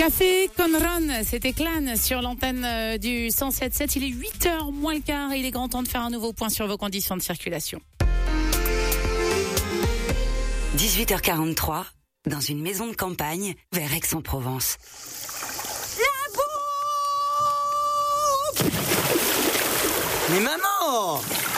Café Conron, c'était Clan sur l'antenne du 107.7. Il est 8h moins le quart et il est grand temps de faire un nouveau point sur vos conditions de circulation. 18h43, dans une maison de campagne, vers Aix-en-Provence. La bouffe! Mais maman!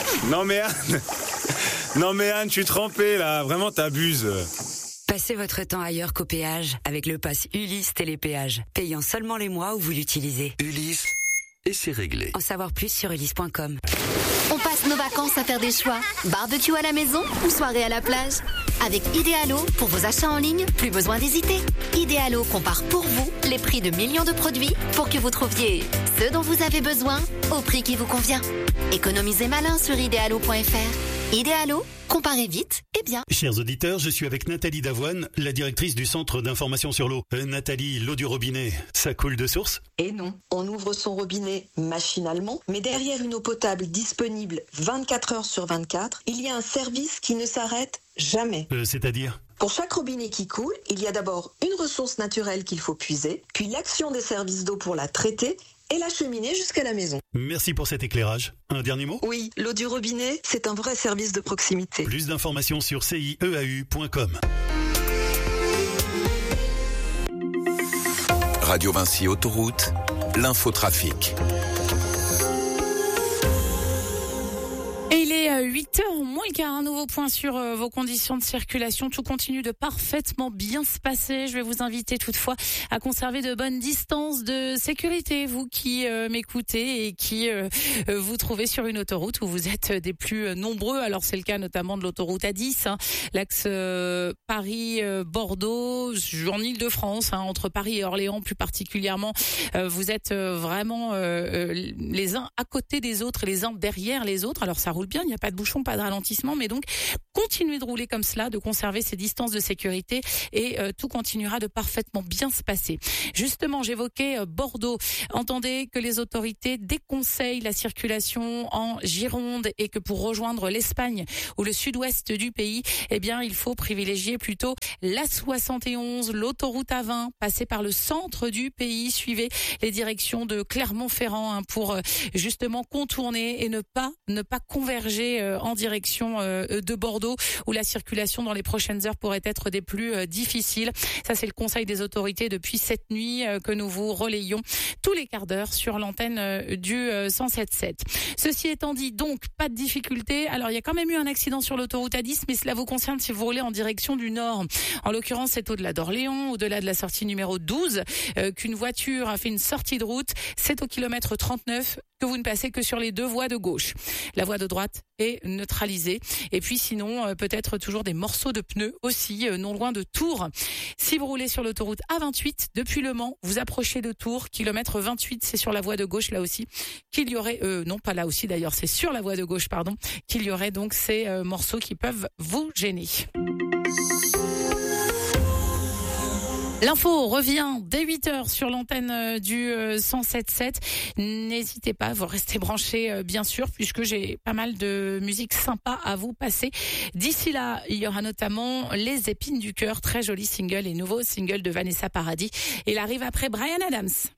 Non mais Anne, je suis trempé là, vraiment t'abuses. Passez votre temps ailleurs qu'au péage avec le pass Ulysse Télépéage, payant seulement les mois où vous l'utilisez. Ulysse, et c'est réglé. En savoir plus sur ulysse.com. On passe nos vacances à faire des choix. Barbecue à la maison ou soirée à la plage. Avec Idealo, pour vos achats en ligne, plus besoin d'hésiter. Idealo compare pour vous les prix de millions de produits pour que vous trouviez ce dont vous avez besoin au prix qui vous convient. Économisez malin sur idealo.fr. Idealo, comparez vite et bien. Chers auditeurs, je suis avec Nathalie Davoine, la directrice du Centre d'information sur l'eau. Nathalie, l'eau du robinet, ça coule de source ? Et non, on ouvre son robinet machinalement, mais derrière une eau potable disponible 24 heures sur 24, il y a un service qui ne s'arrête jamais. C'est-à-dire ? Pour chaque robinet qui coule, il y a d'abord une ressource naturelle qu'il faut puiser, puis l'action des services d'eau pour la traiter et l'acheminer jusqu'à la maison. Merci pour cet éclairage. Un dernier mot ? Oui, l'eau du robinet, c'est un vrai service de proximité. Plus d'informations sur cieau.com. Radio Vinci Autoroute, l'infotrafic. Et il est 8h moins le quart, un nouveau point sur vos conditions de circulation. Tout continue de parfaitement bien se passer. Je vais vous inviter toutefois à conserver de bonnes distances de sécurité. Vous qui m'écoutez et qui vous trouvez sur une autoroute où vous êtes des plus nombreux. Alors c'est le cas notamment de l'autoroute A10, l'axe Paris-Bordeaux, en Ile-de-France, entre Paris et Orléans plus particulièrement. Vous êtes vraiment les uns à côté des autres et les uns derrière les autres. Alors ça roule bien, il n'y a pas de bouchon, pas de ralentissement, mais donc continuez de rouler comme cela, de conserver ces distances de sécurité et tout continuera de parfaitement bien se passer. Justement, j'évoquais Bordeaux. Entendez que les autorités déconseillent la circulation en Gironde et que pour rejoindre l'Espagne ou le sud-ouest du pays, eh bien, il faut privilégier plutôt l'A71, l'autoroute A20, passer par le centre du pays, suivez les directions de Clermont-Ferrand pour justement contourner et ne pas converger en direction de Bordeaux où la circulation dans les prochaines heures pourrait être des plus difficiles. Ça, c'est le conseil des autorités depuis cette nuit que nous vous relayons tous les quarts d'heure sur l'antenne du 107.7. Ceci étant dit, donc, pas de difficulté. Alors, il y a quand même eu un accident sur l'autoroute A10, mais cela vous concerne si vous roulez en direction du nord. En l'occurrence, c'est au-delà d'Orléans, au-delà de la sortie numéro 12, qu'une voiture a fait une sortie de route. C'est au kilomètre 39 que vous ne passez que sur les deux voies de gauche. La voie de droite est neutralisée. Et puis sinon, peut-être toujours des morceaux de pneus aussi, non loin de Tours. Si vous roulez sur l'autoroute A28, depuis Le Mans, vous approchez de Tours, kilomètre 28, c'est sur la voie de gauche là aussi, qu'il y aurait, non pas là aussi d'ailleurs, c'est sur la voie de gauche, pardon, qu'il y aurait donc ces morceaux qui peuvent vous gêner. L'info revient dès 8h sur l'antenne du 107.7. N'hésitez pas, vous restez branchés bien sûr, puisque j'ai pas mal de musique sympa à vous passer. D'ici là, il y aura notamment Les Épines du Cœur, très joli single et nouveau single de Vanessa Paradis. Il arrive après Bryan Adams.